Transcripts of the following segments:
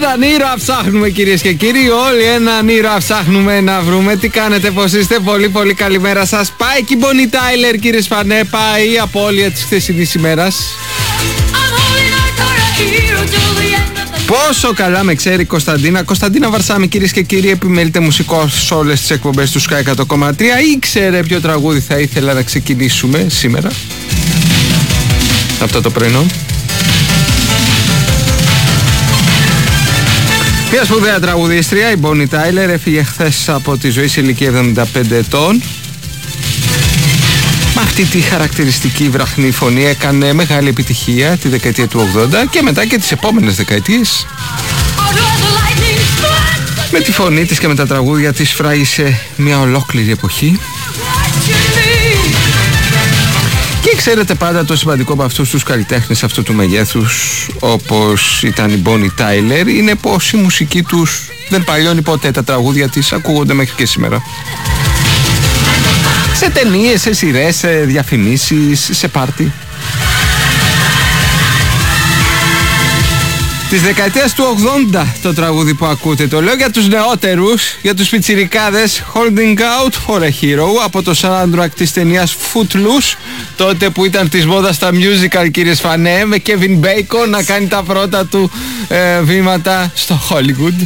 Έναν ήρωα ψάχνουμε, κυρίες και κύριοι. Όλοι έναν ήρωα ψάχνουμε να βρούμε. Τι κάνετε, πως είστε? Πολύ πολύ καλημέρα σας. Πάει και η Bonnie Tyler, κύριε Σπανέ. Πάει η απώλεια της χθεσινής ημέρας. Πόσο καλά με ξέρει η Κωνσταντίνα Βαρσάμι, κυρίες και κύριοι, επιμελείται μουσικό σε όλες τις εκπομπές του Sky 100,3. Ήξερε ποιο τραγούδι θα ήθελα να ξεκινήσουμε σήμερα, αυτό το πρωινό. Μια σπουδαία τραγουδίστρια, η Bonnie Tyler, έφυγε χθες από τη ζωή σε ηλικία 75 ετών. Με αυτή τη χαρακτηριστική βραχνή φωνή έκανε μεγάλη επιτυχία τη δεκαετία του 80 και μετά και τις επόμενες δεκαετίες. Με τη φωνή της και με τα τραγούδια της φράγησε μια ολόκληρη εποχή. Και ξέρετε πάντα το σημαντικό από αυτούς τους καλλιτέχνες αυτού του μεγέθους, όπως ήταν η Bonnie Tyler, είναι πως η μουσική τους δεν παλιώνει ποτέ. Τα τραγούδια της ακούγονται μέχρι και σήμερα. Σε ταινίες, σε σειρές, σε διαφημίσεις, σε πάρτι. Της δεκαετίας του 80 το τραγούδι που ακούτε. Το λέω για τους νεότερους, για τους πιτσιρικάδες. Holding Out for a Hero, από το soundtrack της ταινίας Footloose, τότε που ήταν της μόδας τα musical, κύριε Σφανέ, με Kevin Bacon να κάνει τα πρώτα του βήματα στο Hollywood.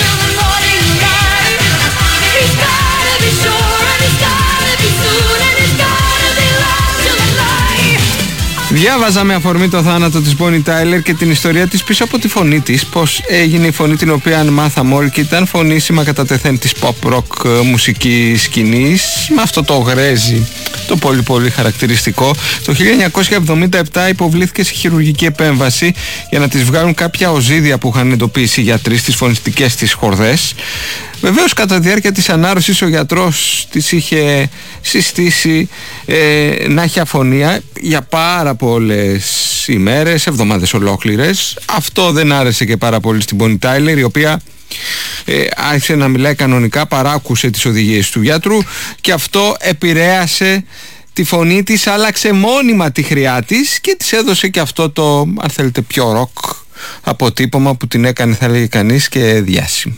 Διάβαζα με αφορμή το θάνατο της Bonnie Tyler και την ιστορία της πίσω από τη φωνή της, πως έγινε η φωνή την οποία μάθαμε όλοι και ήταν φωνήσιμα κατά τεθέν της pop rock μουσικής σκηνής, με αυτό το γρέζι, το πολύ πολύ χαρακτηριστικό. Το 1977 υποβλήθηκε σε χειρουργική επέμβαση για να της βγάλουν κάποια οζύδια που είχαν εντοπίσει οι γιατροί στις φωνητικές της χορδές. Βεβαίως κατά τη διάρκεια της ανάρρωσης ο γιατρός της είχε συστήσει να έχει αφωνία για πάρα πολλές ημέρες, εβδομάδες ολόκληρες. Αυτό δεν άρεσε και πάρα πολύ στην Bonnie Tyler, η οποία άρχισε να μιλάει κανονικά, παράκουσε τις οδηγίες του γιατρού και αυτό επηρέασε τη φωνή της, άλλαξε μόνιμα τη χρειά της και της έδωσε και αυτό το, αν θέλετε, πιο ροκ αποτύπωμα που την έκανε, θα λέγει κανείς, και διάσημη.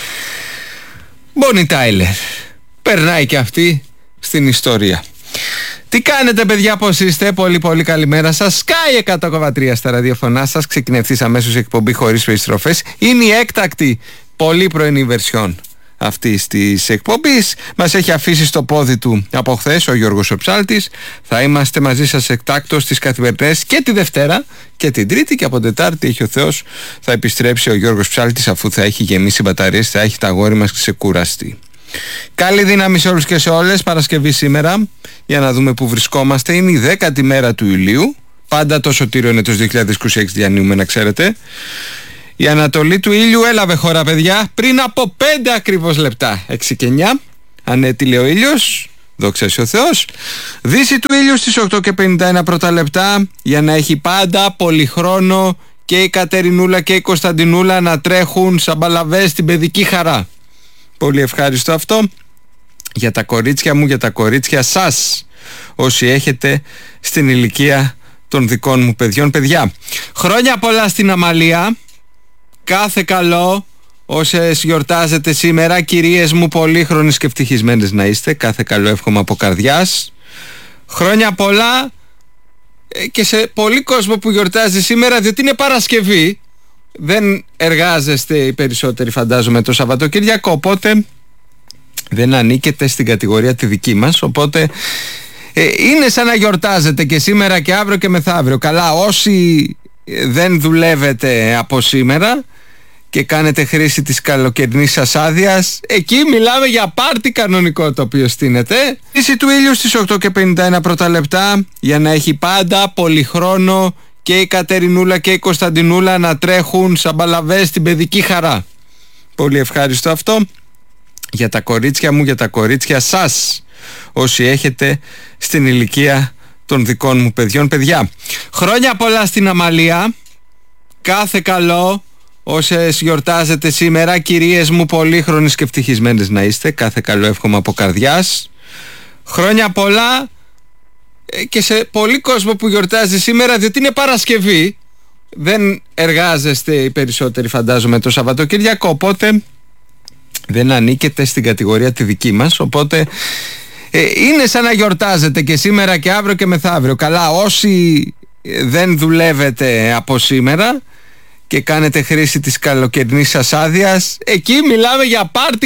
Bonnie Tyler περνάει και αυτή στην ιστορία. Τι κάνετε, παιδιά, πως είστε? Πολύ πολύ καλημέρα σας. Sky 100,3 στα ραδιοφωνά σας. Ξεκινάει αμέσως η εκπομπή χωρίς περιστροφές. Είναι η έκτακτη πολύ πρωινή βερσιόν αυτής της εκπομπής. Μας έχει αφήσει στο πόδι του από χθες ο Γιώργος ο Ψάλτης. Θα είμαστε μαζί σας εκτάκτως τις καθημερινές και τη Δευτέρα και την Τρίτη, και από Τετάρτη, έχει ο Θεός, θα επιστρέψει ο Γιώργος Ψάλτης, αφού θα έχει γεμίσει μπαταρίες, θα έχει τα αγόρι μας ξεκουραστεί. Καλή δύναμη σε όλους και σε όλες. Παρασκευή σήμερα, για να δούμε που βρισκόμαστε. Είναι η 10η μέρα του Ηλίου. Πάντα το σωτήριο είναι το 2026, διανύουμε, να ξέρετε. Η ανατολή του ήλιου έλαβε χώρα, παιδιά, πριν από 5 ακριβώς λεπτά. 6 και 9. Ανέτειλε ο ήλιος. Δόξα σε ο Θεός. Δύση του ήλιου στις 8 και 51 πρώτα λεπτά, για να έχει πάντα πολυχρόνο και η Κατερινούλα και η Κωνσταντινούλα να τρέχουν σαν μπαλαβές στην παιδική χαρά. Πολύ ευχάριστο αυτό για τα κορίτσια μου, για τα κορίτσια σας, όσοι έχετε στην ηλικία των δικών μου παιδιών. Παιδιά, χρόνια πολλά στην Αμαλία. Κάθε καλό όσες γιορτάζετε σήμερα. Κυρίες μου, πολύχρονες και ευτυχισμένες να είστε. Κάθε καλό εύχομαι από καρδιάς. Χρόνια πολλά και σε πολύ κόσμο που γιορτάζει σήμερα, διότι είναι Παρασκευή. Δεν εργάζεστε οι περισσότεροι, φαντάζομαι, το Σαββατοκύριακο, οπότε δεν ανήκετε στην κατηγορία τη δική μας. Οπότε είναι σαν να γιορτάζετε και σήμερα και αύριο και μεθαύριο. Καλά, όσοι δεν δουλεύετε από σήμερα και κάνετε χρήση της καλοκαιρινής σας άδειας, εκεί μιλάμε για πάρτι κανονικό το οποίο στείνεται. Δύση του ήλιου στις 8 και 51 πρώτα λεπτά, για να έχει πάντα πολυχρόνο και η Κατερινούλα και η Κωνσταντινούλα να τρέχουν σαν μπαλαβές στην παιδική χαρά. Πολύ ευχάριστο αυτό για τα κορίτσια μου, για τα κορίτσια σας, όσοι έχετε στην ηλικία των δικών μου παιδιών. Παιδιά, χρόνια πολλά στην Αμαλία. Κάθε καλό όσες γιορτάζετε σήμερα. Κυρίες μου, πολύχρονες και ευτυχισμένες να είστε. Κάθε καλό εύχομαι από καρδιάς. Χρόνια πολλά και σε πολύ κόσμο που γιορτάζει σήμερα, διότι είναι Παρασκευή. δεν εργάζεστε οι περισσότεροι, φαντάζομαι, το Σαββατοκύριακο, οπότε δεν ανήκετε στην κατηγορία τη δική μας, οπότε είναι σαν να γιορτάζετε και σήμερα και αύριο και μεθαύριο. Καλά, όσοι δεν δουλεύετε από σήμερα και κάνετε χρήση της καλοκαιρινής σας άδειας, εκεί μιλάμε για πάρτι